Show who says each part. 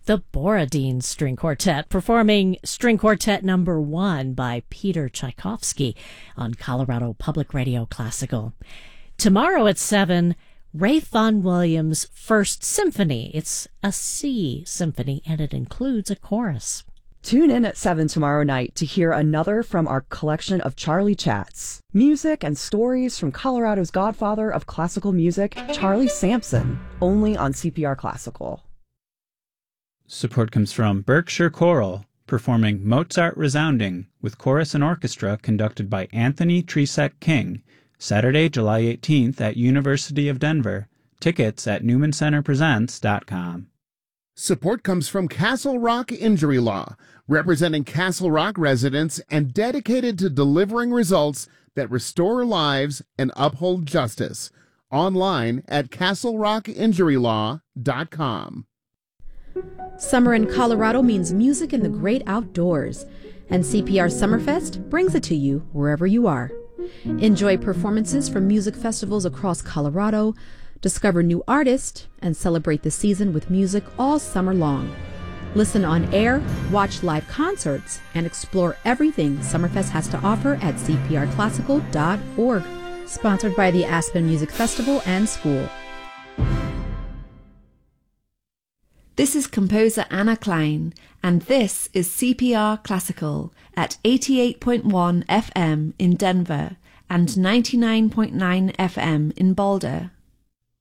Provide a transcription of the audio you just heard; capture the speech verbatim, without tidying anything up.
Speaker 1: the Borodin String Quartet, performing String Quartet number one by Peter Tchaikovsky on Colorado Public Radio Classical. Tomorrow at seven, Ray Vaughan Williams' First Symphony. It's a C symphony, and it includes a chorus.
Speaker 2: Tune in at seven tomorrow night to hear another from our collection of Charlie Chats. Music and stories from Colorado's godfather of classical music, Charlie Sampson, only on C P R Classical.
Speaker 3: Support comes from Berkshire Choral, performing Mozart Resounding with chorus and orchestra conducted by Anthony Tresek King, Saturday, July eighteenth at University of Denver. Tickets at newman center presents dot com.
Speaker 4: Support comes from Castle Rock Injury Law, representing Castle Rock residents and dedicated to delivering results that restore lives and uphold justice. Online at castle rock injury law dot com.
Speaker 5: Summer in Colorado means music in the great outdoors, and C P R Summerfest brings it to you wherever you are. Enjoy performances from music festivals across Colorado, discover new artists, and celebrate the season with music all summer long. Listen on air, watch live concerts, and explore everything Summerfest has to offer at c p r classical dot org. Sponsored by the Aspen Music Festival and School.
Speaker 6: This is composer Anna Klein, and this is C P R Classical at eighty-eight point one F M in Denver and ninety-nine point nine F M in Boulder.